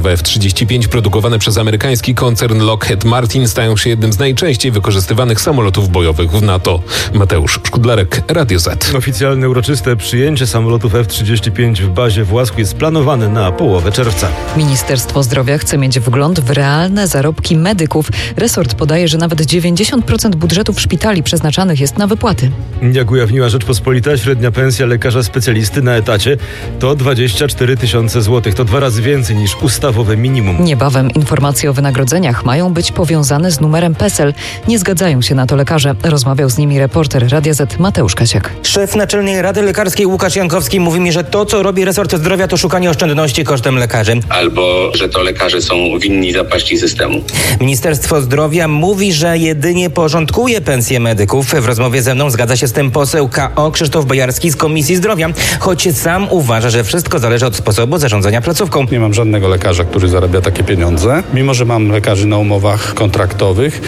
F-35 produkowane przez amerykański koncern Lockheed Martin stają się jednym z najczęściej wykorzystywanych samolotów bojowych w NATO. Mateusz Szkudlarek, Radio Z. Oficjalne uroczyste przyjęcie samolotów F-35 w bazie w Łasku jest planowane na połowę czerwca. Ministerstwo Zdrowia chce mieć wgląd w realne zarobki medyków. Resort podaje, że nawet 90% budżetów szpitali przeznaczanych jest na wypłaty. Jak ujawniła Rzeczpospolita, średnia pensja lekarza specjalisty na etacie to 24 000 złotych. To 2 razy więcej niż ustawowe minimum. Niebawem informacje o wynagrodzeniach mają być powiązane z numerem PESEL. Nie zgadzają się na to lekarze. Rozmawiał z nimi reporter Radia Z Mateusz Kasiak. Szef Naczelnej Rady Lekarskiej Łukasz Jankowski mówi mi, że to, co robi resort zdrowia, to szukanie oszczędności kosztem lekarzy. Albo, że to lekarze są winni zapaści systemu. Ministerstwo Zdrowia mówi, że jedynie porządkuje pensje medyków. W rozmowie ze mną zgadza się z tym poseł KO Krzysztof Bojarski z Komisji Zdrowia, choć sam uważa, że wszystko zależy od sposobu zarządzania placówką. Nie mam żadnego lekarza, który zarabia takie pieniądze, mimo że mam lekarzy na umowach kontraktowych.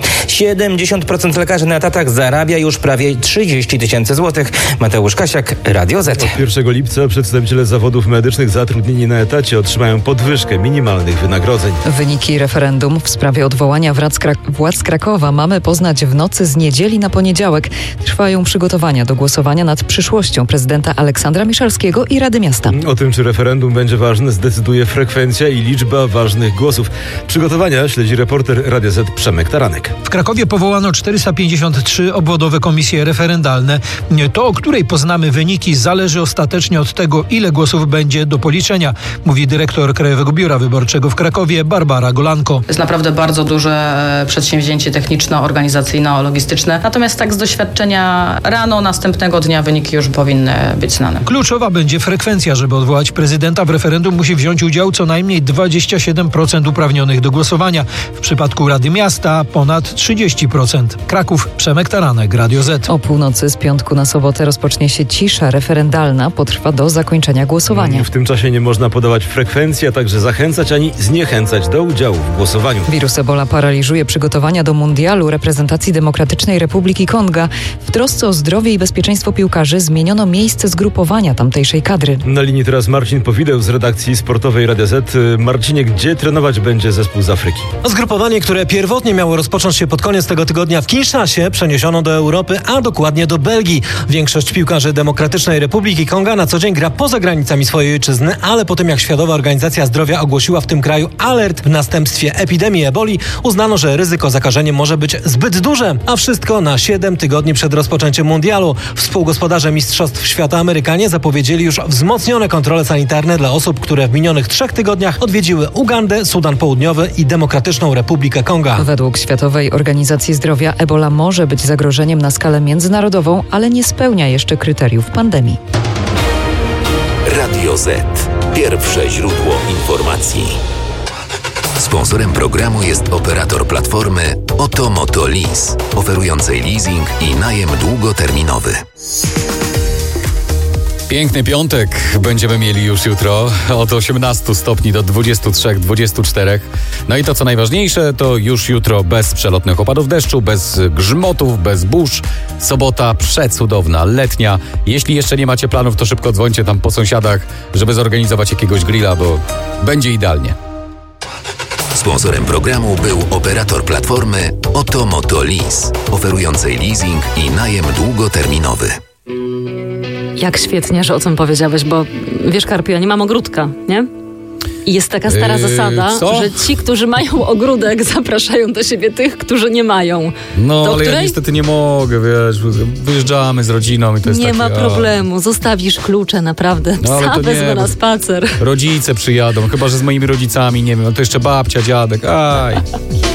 70% lekarzy na etatach zarabia już prawie 30 000 złotych. Mateusz Kasiak, Radio Z. Od 1 lipca przedstawiciele zawodów medycznych zatrudnieni na etacie otrzymają podwyżkę minimalnych wynagrodzeń. Wyniki referendum w sprawie odwołania władz Krakowa mamy poznać w nocy z niedzieli na poniedziałek. Trwają przygotowania do głosowania nad przyszłością prezydenta Aleksandra Miszalskiego i Rady Miasta. O tym, czy referendum będzie ważne, zdecyduje frekwencja i liczba ważnych głosów. Przygotowania śledzi reporter Radia Z Przemek Taranek. W Krakowie powołano 453 obwodowe komisje referendalne. To, o której poznamy wyniki, zależy ostatecznie od tego, ile głosów będzie do policzenia, mówi dyrektor Krajowego Biura Wyborczego w Krakowie Barbara Golanko. To jest naprawdę bardzo duże przedsięwzięcie techniczno-organizacyjno-logistyczne. Natomiast tak z doświadczenia rano następnego dnia wyniki już powinny być znane. Kluczowa będzie frekwencja. Żeby odwołać prezydenta w referendum, musi wziąć udział co najmniej 27% uprawnionych do głosowania. W przypadku Rady Miasta ponad 30%. Kraków, Przemek Taranek, Radio Z. O północy z piątku na sobotę rozpocznie się cisza referendalna. Potrwa do zakończenia głosowania. W tym czasie nie można podawać frekwencji, a także zachęcać ani zniechęcać do udziału w głosowaniu. Wirus Ebola paraliżuje przygotowania do mundialu reprezentacji Demokratycznej Republiki Konga. W trosce o zdrowie i bezpieczeństwo piłkarzy zmieniono miejsce zgrupowania tamtejszej kadry. Na linii teraz Marcin Powideł z redakcji sportowej Radia Z. Marcinie, gdzie trenować będzie zespół z Afryki? Zgrupowanie, które pierwotnie miało rozpocząć się pod koniec tego tygodnia w Kinszasie, przeniesiono do Europy, a dokładnie do Belgii. Większość piłkarzy Demokratycznej Republiki Konga na co dzień gra poza granicami swojej ojczyzny, ale po tym jak Światowa Organizacja Zdrowia ogłosiła w tym kraju alert w następstwie epidemii eboli, uznano, że ryzyko zakażenia może być zbyt duże, a wszystko na 7 tygodni przed rozpoczęciem mundialu. Współgospodarze Mistrzostw Świata Amerykanie zapowiedzieli już wzmocnione kontrole sanitarne dla osób, które w minionych 3 tygodniach odwiedziły Ugandę, Sudan Południowy i Demokratyczną Republikę Konga. Według Światowej Organizacji Zdrowia ebola może być zagrożeniem na skalę międzynarodową, ale nie spełnia jeszcze kryteriów pandemii. Radio Z. Pierwsze źródło informacji. Sponsorem programu jest operator platformy Otomoto Lease, oferującej leasing i najem długoterminowy. Piękny piątek będziemy mieli już jutro, od 18 stopni do 23-24. No i to co najważniejsze, to już jutro bez przelotnych opadów deszczu, bez grzmotów, bez burz. Sobota przecudowna, letnia. Jeśli jeszcze nie macie planów, to szybko dzwońcie tam po sąsiadach, żeby zorganizować jakiegoś grilla, bo będzie idealnie. Sponsorem programu był operator platformy Otomoto Lease, oferującej leasing i najem długoterminowy. Jak świetnie, że o tym powiedziałeś, bo wiesz, Karpiu, ja nie mam ogródka, nie? I jest taka stara zasada, że ci, którzy mają ogródek, zapraszają do siebie tych, którzy nie mają. No, ale ja niestety nie mogę, wiesz, wyjeżdżamy z rodziną i to jest nie takie... ma problemu, zostawisz klucze, naprawdę, psa wezmę na spacer. Rodzice przyjadą, chyba że z moimi rodzicami, nie wiem, no to jeszcze babcia, dziadek, aj...